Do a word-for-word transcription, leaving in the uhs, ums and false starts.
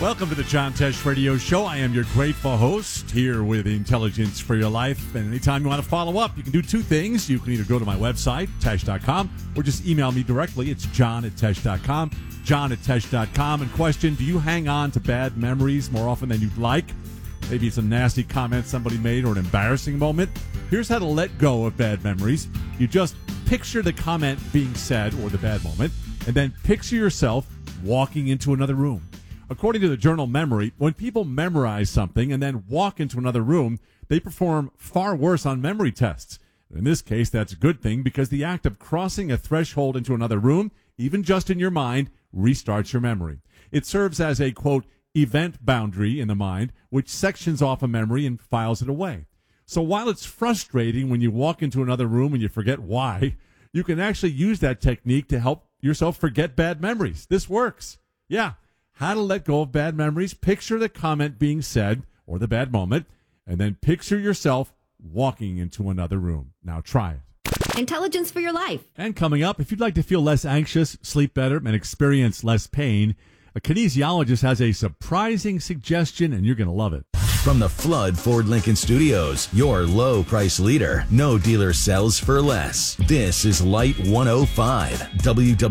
Welcome to the John Tesh Radio Show. I am your grateful host here with Intelligence for Your Life. And anytime you want to follow up, you can do two things. You can either go to my website, tesh dot com, or just email me directly. It's john at tesh dot com, john at tesh dot com. And question, do you hang on to bad memories more often than you'd like? Maybe it's a nasty comment somebody made or an embarrassing moment. Here's how to let go of bad memories. You just picture the comment being said or the bad moment, and then picture yourself walking into another room. According to the journal Memory, when people memorize something and then walk into another room, they perform far worse on memory tests. In this case, that's a good thing because the act of crossing a threshold into another room, even just in your mind, restarts your memory. It serves as a, quote, event boundary in the mind, which sections off a memory and files it away. So while it's frustrating when you walk into another room and you forget why, you can actually use that technique to help yourself forget bad memories. This works. Yeah. How to let go of bad memories. Picture the comment being said or the bad moment, and then picture yourself walking into another room. Now try it. Intelligence for Your Life. And coming up, if you'd like to feel less anxious, sleep better, and experience less pain, a kinesiologist has a surprising suggestion, and you're going to love it. From the Flood Ford Lincoln Studios, your low price leader. No dealer sells for less. This is Light one oh five. W W